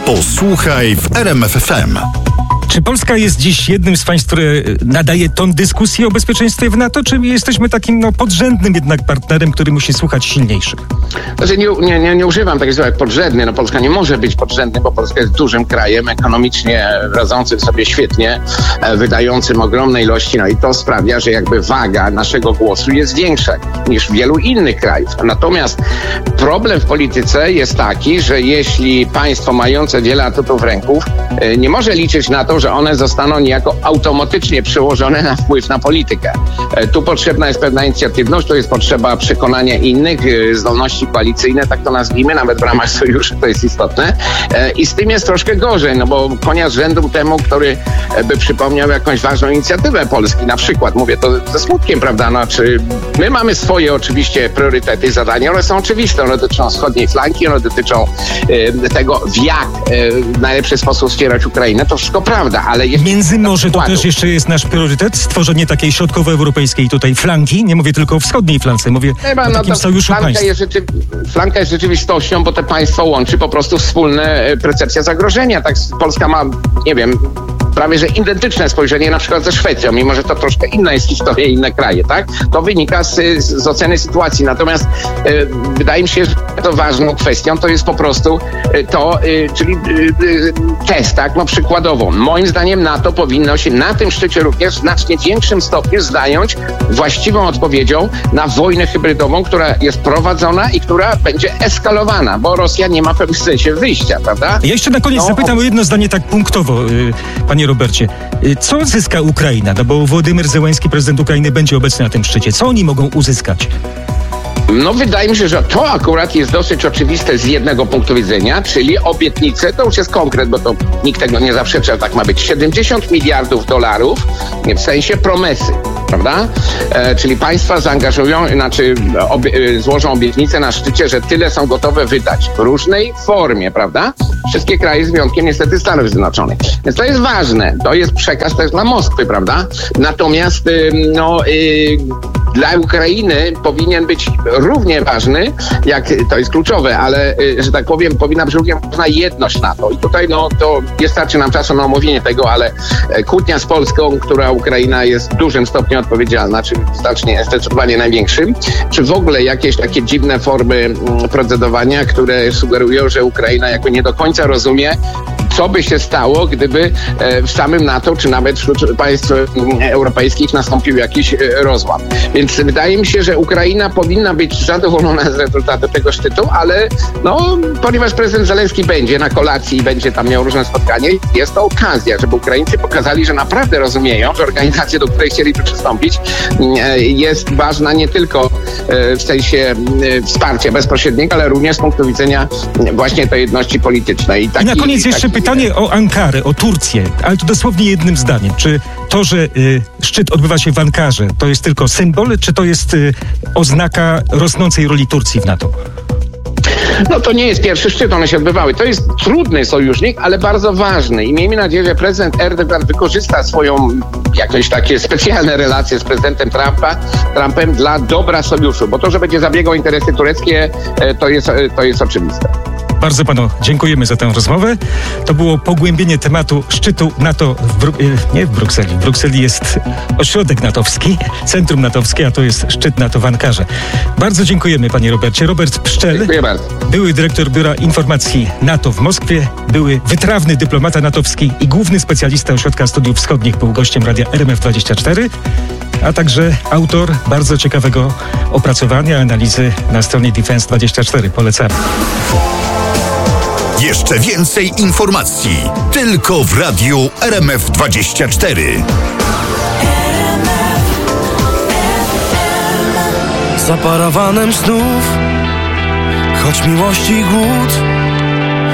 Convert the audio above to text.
Posłuchaj w RMF FM. Czy Polska jest dziś jednym z państw, które nadaje ton dyskusji o bezpieczeństwie w NATO, czy jesteśmy takim podrzędnym jednak partnerem, który musi słuchać silniejszych? Znaczy nie używam takich słów jak podrzędny. Polska nie może być podrzędnym, bo Polska jest dużym krajem, ekonomicznie radzącym sobie świetnie, wydającym ogromne ilości, i to sprawia, że jakby waga naszego głosu jest większa niż w wielu innych krajów. Natomiast problem w polityce jest taki, że jeśli państwo mające wiele atutów w ręku nie może liczyć na to, że one zostaną niejako automatycznie przełożone na wpływ na politykę. Tu potrzebna jest pewna inicjatywność, tu jest potrzeba przekonania innych, zdolności koalicyjne, tak to nazwijmy, nawet w ramach sojuszu to jest istotne. I z tym jest troszkę gorzej, bo konia z rzędu temu, który by przypomniał jakąś ważną inicjatywę Polski. Na przykład, mówię to ze smutkiem, prawda, my mamy swoje oczywiście priorytety i zadania, one są oczywiste, one dotyczą wschodniej flanki, one dotyczą tego, w jak w najlepszy sposób wspierać Ukrainę. To wszystko prawda, ale Międzymorze to też jeszcze jest nasz priorytet? Stworzenie takiej środkowoeuropejskiej tutaj flanki? Nie mówię tylko o wschodniej flance, mówię o takim sojuszu państw. Flanka jest rzeczywistością, bo te państwo łączy po prostu wspólne percepcja zagrożenia. Tak, Polska ma, nie wiem, prawie że identyczne spojrzenie na przykład ze Szwecją, mimo że to troszkę inna jest historia i inne kraje, tak? To wynika z oceny sytuacji. Natomiast wydaje mi się, że to ważną kwestią to jest po prostu czyli test, tak? Przykładowo. Moim zdaniem NATO powinno się na tym szczycie również w znacznie większym stopniu zająć właściwą odpowiedzią na wojnę hybrydową, która jest prowadzona i która będzie eskalowana, bo Rosja nie ma w pewnym sensie wyjścia, prawda? Ja jeszcze na koniec zapytam o jedno zdanie tak punktowo, panie Robercie. Co zyska Ukraina? Bo Władimir Zełenski, prezydent Ukrainy, będzie obecny na tym szczycie. Co oni mogą uzyskać? Wydaje mi się, że to akurat jest dosyć oczywiste z jednego punktu widzenia, czyli obietnice, to już jest konkret, bo to nikt tego nie zaprzecza, tak ma być, 70 miliardów dolarów w sensie promesy, prawda? Czyli państwa zaangażują, złożą obietnicę na szczycie, że tyle są gotowe wydać w różnej formie, prawda? Wszystkie kraje z wyjątkiem niestety Stanów Zjednoczonych. Więc to jest ważne, to jest przekaz też dla Moskwy, prawda? Natomiast dla Ukrainy powinien być równie ważny, jak to jest kluczowe, ale, że tak powiem, powinna być równie ważna jedność NATO. I tutaj, to nie starczy nam czasu na omówienie tego, ale kłótnia z Polską, która Ukraina jest w dużym stopniu odpowiedzialna, czy zdecydowanie największym, czy w ogóle jakieś takie dziwne formy procedowania, które sugerują, że Ukraina jakby nie do końca rozumie, co by się stało, gdyby w samym NATO, czy nawet wśród państw europejskich nastąpił jakiś rozłam. Więc wydaje mi się, że Ukraina powinna być zadowolona z rezultatu tego szczytu, ale ponieważ prezydent Zełenski będzie na kolacji i będzie tam miał różne spotkanie, jest to okazja, żeby Ukraińcy pokazali, że naprawdę rozumieją, że organizacja, do której chcieliby przystąpić, jest ważna nie tylko w sensie wsparcia bezpośredniego, ale również z punktu widzenia właśnie tej jedności politycznej. I na koniec jeszcze pytanie o Ankarę, o Turcję, ale to dosłownie jednym zdaniem. Czy to, że szczyt odbywa się w Ankarze, to jest tylko symbol, czy to jest oznaka rosnącej roli Turcji w NATO? To nie jest pierwszy szczyt, one się odbywały. To jest trudny sojusznik, ale bardzo ważny. I miejmy nadzieję, że prezydent Erdogan wykorzysta swoją jakieś takie specjalne relacje z prezydentem Trumpem dla dobra sojuszu. Bo to, że będzie zabiegał o interesy tureckie, to jest oczywiste. Bardzo panu dziękujemy za tę rozmowę. To było pogłębienie tematu szczytu NATO nie w Brukseli. W Brukseli jest ośrodek natowski, centrum natowskie, a to jest szczyt NATO w Ankarze. Bardzo dziękujemy, panie Robercie. Robert Pszczel, dziękuję bardzo. Były dyrektor Biura Informacji NATO w Moskwie, były wytrawny dyplomata natowski i główny specjalista Ośrodka Studiów Wschodnich, był gościem radia RMF24, a także autor bardzo ciekawego opracowania, analizy na stronie Defense24. Polecam. Jeszcze więcej informacji tylko w radiu RMF24. Za parawanem snów, choć miłości głód,